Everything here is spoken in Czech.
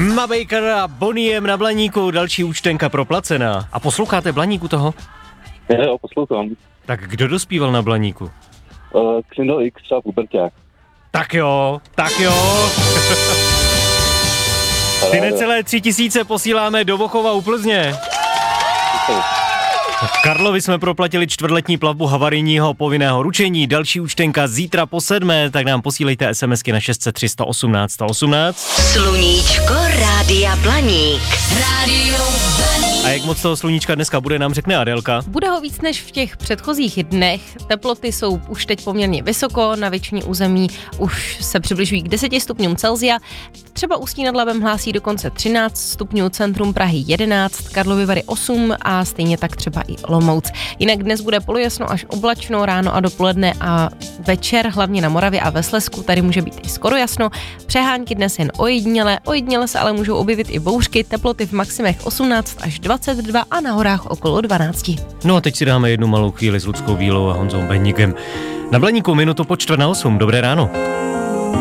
Ma Baker a Bonnie M na Blaníku, další účtenka proplacená. A posloucháte Blaníku toho? Jo, poslouchám. Tak kdo dospíval na Blaníku? Křindel X, třeba Puberťák. Tak jo. Ty necelé 3000 posíláme do Bochova u Plzně. V Karlovi jsme proplatili čtvrtletní plavbu havarijního povinného ručení, další účtenka zítra po 7, tak nám posílejte SMSky na 600 318 118. Sluníčko Rádia Blaník. Rádio Blaník. A jak moc toho sluníčka dneska bude, nám řekne Adélka. Bude ho víc než v těch předchozích dnech. Teploty jsou už teď poměrně vysoko, na většině území už se přibližují k 10 stupňům Celsia. Třeba Ústí nad Labem hlásí dokonce 13 stupňů, centrum Prahy 11, Karlovy Vary 8 a stejně tak třeba i Olomouc. Jinak dnes bude polojasno až oblačno ráno a dopoledne a večer, hlavně na Moravě a ve Slezsku, tady může být i skoro jasno. Přehánky dnes jen ojediněle se ale můžou objevit i bouřky, teploty v maximech 18 až 22 a na horách okolo 12. No a teď si dáme jednu malou chvíli s Ludskou Bílou a Honzou Beníkem. Na Blaníku minutu po 7:45, dobré ráno.